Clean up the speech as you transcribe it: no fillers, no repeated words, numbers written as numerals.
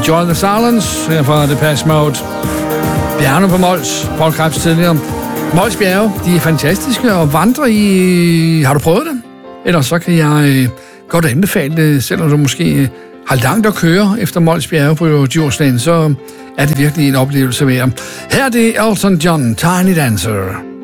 Enjoy the Silence her fra Depeche Mode. Bjergene på Mols, Paul Krebs tidligere. Mols bjerge, de er fantastiske at vandre i. Har du prøvet det? Ellers så kan jeg godt anbefale det, selvom du måske har langt at køre efter Mols bjerge på Djursland, så er det virkelig en oplevelse værd. Her er det Elton John, Tiny Dancer.